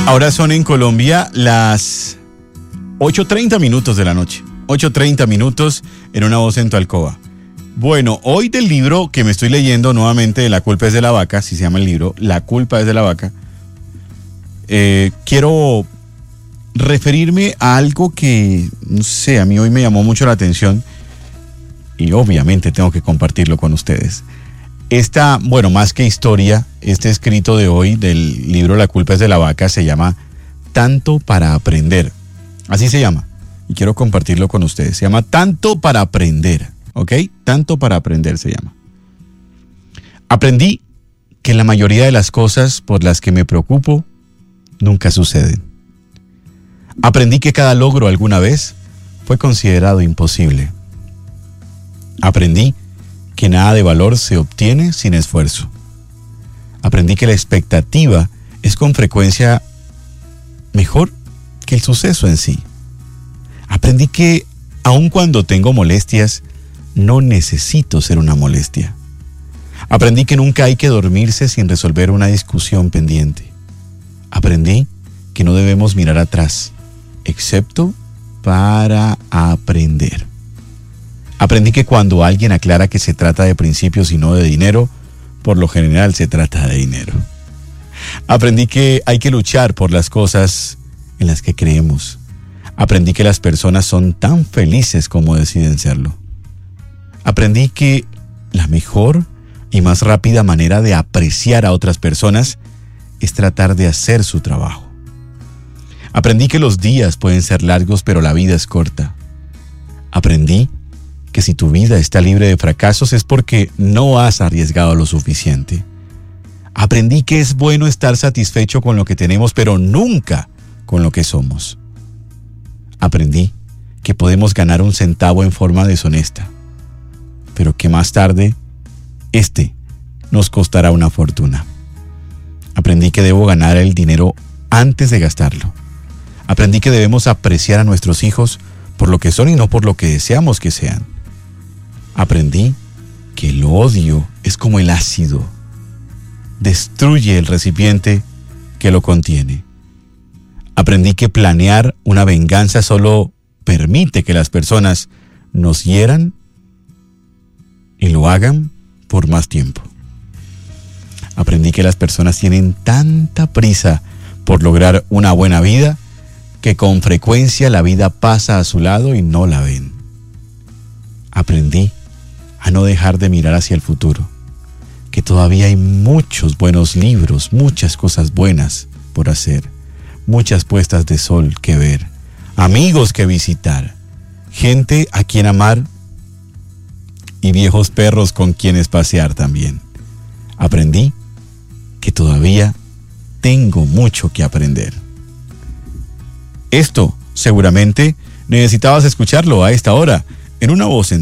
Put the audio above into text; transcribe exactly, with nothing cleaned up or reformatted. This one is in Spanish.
Ahora son en Colombia las ocho treinta minutos de la noche. ocho treinta minutos en Una Voz en tu Alcoba. Bueno, hoy del libro que me estoy leyendo nuevamente, La culpa es de la vaca, así se llama el libro, La culpa es de la vaca, eh, quiero referirme a algo que, no sé, a mí hoy me llamó mucho la atención y obviamente tengo que compartirlo con ustedes. Esta, bueno, más que historia, este escrito de hoy del libro La culpa es de la vaca se llama Tanto para aprender. Así se llama. Y quiero compartirlo con ustedes. Se llama Tanto para aprender. ¿Ok? Tanto para aprender se llama. Aprendí que la mayoría de las cosas por las que me preocupo nunca suceden. Aprendí que cada logro alguna vez fue considerado imposible. Aprendí que nada de valor se obtiene sin esfuerzo. Aprendí que la expectativa es con frecuencia mejor que el suceso en sí. Aprendí que aun cuando tengo molestias, no necesito ser una molestia. Aprendí que nunca hay que dormirse sin resolver una discusión pendiente. Aprendí que no debemos mirar atrás, excepto para aprender. Aprendí que cuando alguien aclara que se trata de principios y no de dinero, por lo general se trata de dinero. Aprendí que hay que luchar por las cosas en las que creemos. Aprendí que las personas son tan felices como deciden serlo. Aprendí que la mejor y más rápida manera de apreciar a otras personas es tratar de hacer su trabajo. Aprendí que los días pueden ser largos, pero la vida es corta. Aprendí que si tu vida está libre de fracasos es porque no has arriesgado lo suficiente. Aprendí que es bueno estar satisfecho con lo que tenemos, pero nunca con lo que somos. Aprendí que podemos ganar un centavo en forma deshonesta, pero que más tarde, este nos costará una fortuna. Aprendí que debo ganar el dinero antes de gastarlo. Aprendí que debemos apreciar a nuestros hijos por lo que son y no por lo que deseamos que sean. Aprendí que el odio es como el ácido. Destruye el recipiente que lo contiene. Aprendí que planear una venganza solo permite que las personas nos hieran y lo hagan por más tiempo. Aprendí que las personas tienen tanta prisa por lograr una buena vida que con frecuencia la vida pasa a su lado y no la ven. Aprendí a no dejar de mirar hacia el futuro, que todavía hay muchos buenos libros, muchas cosas buenas por hacer, muchas puestas de sol que ver, amigos que visitar, gente a quien amar y viejos perros con quienes pasear también. Aprendí que todavía tengo mucho que aprender. Esto seguramente necesitabas escucharlo a esta hora en Una Voz en